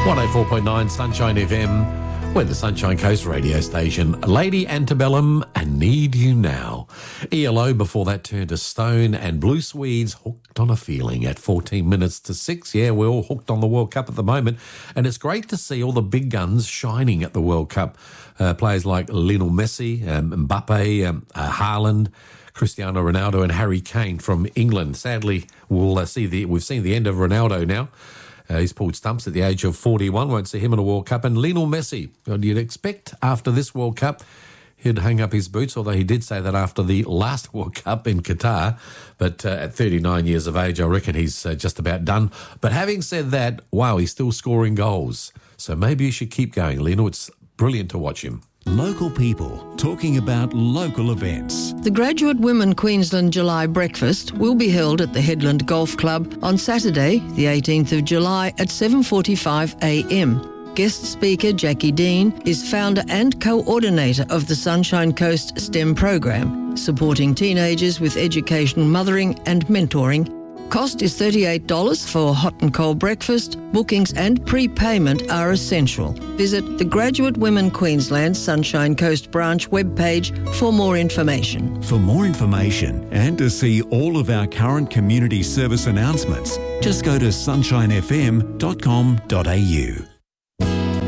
104.9 Sunshine FM. We're the Sunshine Coast radio station. Lady Antebellum and Need You Now. ELO before that turned to Stone and Blue Swedes hooked on a feeling at 14 minutes to 6. Yeah, we're all hooked on the World Cup at the moment. And it's great to see all the big guns shining at the World Cup. Players like Lionel Messi, Mbappe, Haaland, Cristiano Ronaldo and Harry Kane from England. Sadly, we've seen the end of Ronaldo now. He's pulled stumps at the age of 41. Won't see him in a World Cup. And Lionel Messi, you'd expect after this World Cup he'd hang up his boots, although he did say that after the last World Cup in Qatar. But at 39 years of age, I reckon he's just about done. But having said that, wow, he's still scoring goals. So maybe you should keep going, Lionel. It's brilliant to watch him. Local people talking about local events. The Graduate Women Queensland July Breakfast will be held at the Headland Golf Club on Saturday, the 18th of July at 7:45am. Guest speaker Jackie Dean is founder and coordinator of the Sunshine Coast STEM program, supporting teenagers with educational mothering and mentoring. Cost is $38 for hot and cold breakfast. Bookings and prepayment are essential. Visit the Graduate Women Queensland Sunshine Coast branch webpage for more information. For more information and to see all of our current community service announcements, just go to sunshinefm.com.au.